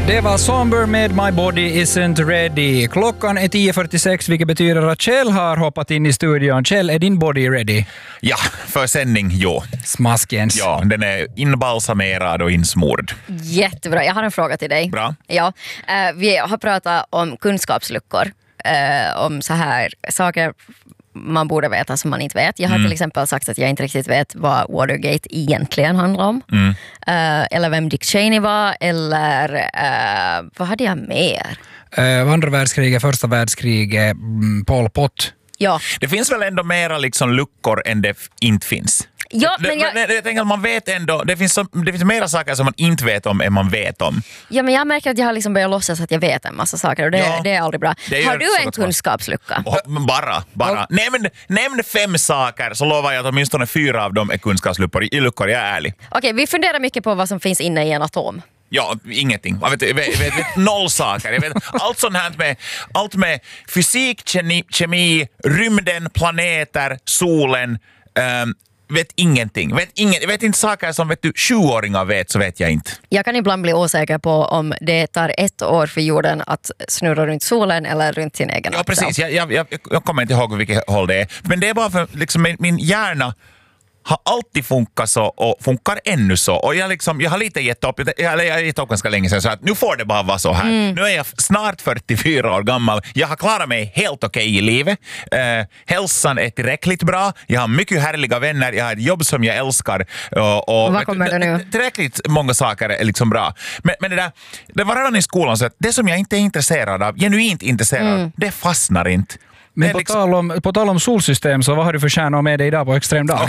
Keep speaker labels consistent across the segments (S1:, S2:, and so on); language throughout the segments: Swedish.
S1: Det var Somber med My Body Isn't Ready. Klockan är 10.46, vilket betyder att Kjell har hoppat in i studion. Kjell, är din body ready?
S2: Ja, för sändning, jo.
S1: Smaskens.
S2: Ja, den är inbalsamerad och insmord.
S3: Jättebra. Jag har en fråga till dig.
S2: Bra.
S3: Ja, vi har pratat om kunskapsluckor. Om så här saker man borde veta som man inte vet. Jag har till exempel sagt att jag inte riktigt vet vad Watergate egentligen handlar om. Eller vem Dick Cheney var. Eller vad hade jag mer?
S1: Andra världskriget, första världskriget, Pol Pot.
S3: Ja.
S2: Det finns väl ändå mera liksom luckor än det inte finns.
S3: Ja, men
S2: jag tänker att man vet ändå, det finns mera saker som man inte vet om än man vet om.
S3: Ja, men jag märker att jag har liksom börjat låtsas att jag vet en massa saker och det är aldrig bra. Har du en kunskapslucka?
S2: Bara. Nämn 5 saker så lovar jag att åtminstone 4 av dem är kunskapsluckor. Jag är ärlig.
S3: Okej, vi funderar mycket på vad som finns inne i en atom.
S2: Ja, ingenting. Jag vet 0 saker. Jag vet allt sånt här med fysik, kemi, rymden, planeter, solen. Vet ingenting. Vet inte saker som 7-åringar vet, så vet jag inte.
S3: Jag kan ibland bli osäker på om det tar 1 år för jorden att snurra runt solen eller runt sin egen axel.
S2: Ja, precis. Jag kommer inte ihåg vilket håll det är. Men det är bara för liksom, min hjärna har alltid funkat så och funkar ännu så. Och jag har lite gett upp. Jag har gett upp ganska länge sedan så att nu får det bara vara så här. Nu är jag snart 44 år gammal. Jag har klarat mig helt okej i livet. Hälsan är tillräckligt bra. Jag har mycket härliga vänner. Jag har ett jobb som jag älskar. Och
S3: vad kommer det nu?
S2: Tillräckligt många saker är liksom bra. Men det var redan i skolan så att det som jag inte är intresserad av, genuint intresserad av, det fastnar inte.
S1: Men på tal om solsystem, så vad har du för stjärnor med dig idag på extrem dag?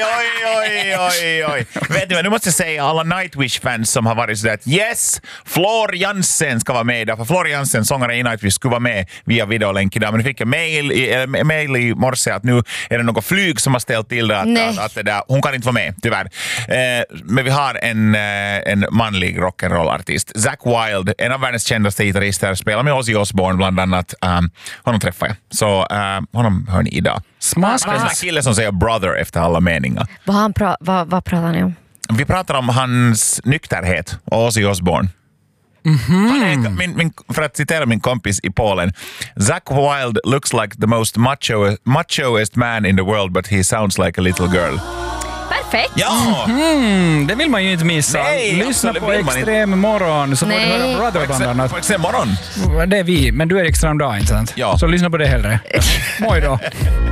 S2: Oj. Vet du, nu måste jag säga alla Nightwish-fans som har varit sådär att yes, Floor Jansen ska vara med idag. För Floor Jansen, sångare i Nightwish, skulle vara med via videolänk idag. Men nu fick jag mail i morse att nu är det något flyg som har ställt till det att det där, hon kan inte vara med, tyvärr. Men vi har en manlig rock'n'roll-artist. Zakk Wylde, en av världens kändaste gitarrister, spelar med Ozzy Osbourne bland annat. Honom träffar jag. Så honom hör ni idag.
S1: Smaskens.
S2: Det är en kille som säger brother efter alla meningar.
S3: Vad pratar ni om?
S2: Vi pratar om hans nykterhet och Ozzy Osbourne. Han är, för att citera min kompis i Polen, Zakk Wylde looks like the most machoest man in the world, but he sounds like a little girl.
S3: Perfekt.
S2: Ja!
S1: Det vill man ju inte missa.
S2: Nej,
S1: lyssna på Extrem morgon så får du höra Brother bland annat.
S2: På Extrem morgon?
S1: Det är vi, men du är Extrem dag, inte sant?
S2: Ja.
S1: Så lyssna på det hellre. Moj då.